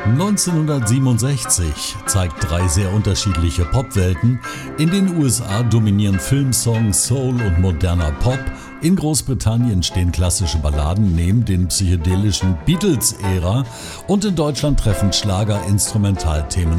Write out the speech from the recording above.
1967 zeigt drei sehr unterschiedliche Popwelten. In den USA dominieren Filmsongs, Soul und moderner Pop. In Großbritannien stehen klassische Balladen neben den psychedelischen Beatles-Ära und in Deutschland treffen Schlager Instrumentalthemen